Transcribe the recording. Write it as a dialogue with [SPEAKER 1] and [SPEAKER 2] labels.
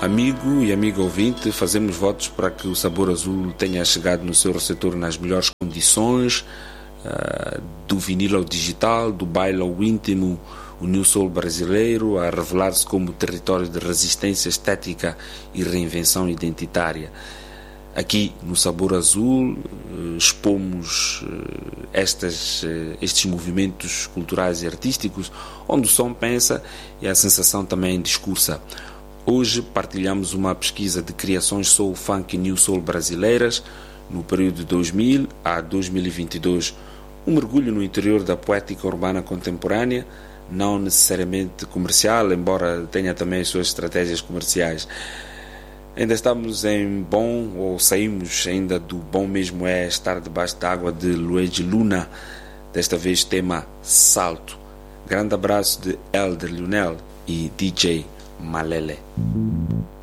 [SPEAKER 1] Amigo e amiga ouvinte, fazemos votos para que o Sabor Azul tenha chegado no seu receptor nas melhores condições, do vinil ao digital, do baile ao íntimo, o New Soul brasileiro a revelar-se como território de resistência estética e reinvenção identitária. Aqui no Sabor Azul expomos estes movimentos culturais e artísticos onde o som pensa e a sensação também discursa. Hoje partilhamos uma pesquisa de criações soul, funk e new soul brasileiras no período de 2000 a 2022. Um mergulho no interior da poética urbana contemporânea, não necessariamente comercial, embora tenha também as suas estratégias comerciais. Ainda estamos em bom, ou saímos ainda do bom mesmo é estar debaixo d'água de Luigi Luna, desta vez tema Salto. Grande abraço de Elder Lionel e DJ Malele.